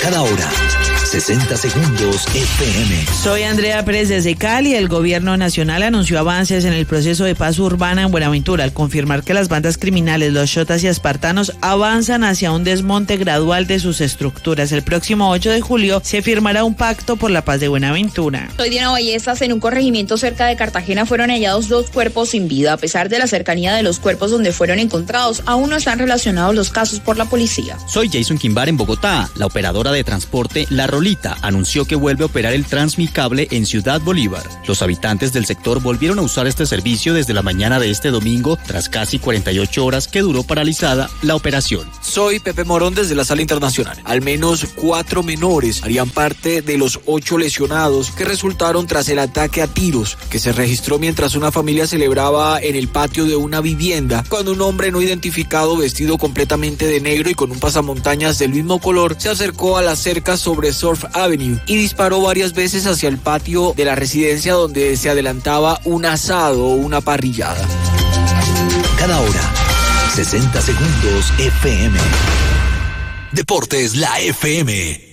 Cada hora, 60 segundos FM. Soy Andrea Pérez desde Cali. El gobierno nacional anunció avances en el proceso de paz urbana en Buenaventura al confirmar que las bandas criminales, los chotas y espartanos, avanzan hacia un desmonte gradual de sus estructuras. El próximo 8 de julio se firmará un pacto por la paz de Buenaventura. Soy Diana Ballestas. En un corregimiento cerca de Cartagena fueron hallados 2 cuerpos sin vida. A pesar de la cercanía de los cuerpos donde fueron encontrados, aún no están relacionados los casos por la policía. Soy Jason Quimbar en Bogotá. La operadora de transporte La Rolita anunció que vuelve a operar el Transmicable en Ciudad Bolívar. Los habitantes del sector volvieron a usar este servicio desde la mañana de este domingo, tras casi 48 horas que duró paralizada la operación. Soy Pepe Morón desde la Sala Internacional. Al menos 4 menores harían parte de los 8 lesionados que resultaron tras el ataque a tiros que se registró mientras una familia celebraba en el patio de una vivienda, cuando un hombre no identificado, vestido completamente de negro y con un pasamontañas del mismo color, se acercó a la cerca sobre Surf Avenue y disparó varias veces hacia el patio de la residencia donde se adelantaba un asado o una parrillada. Cada hora, 60 segundos FM. Deportes La FM.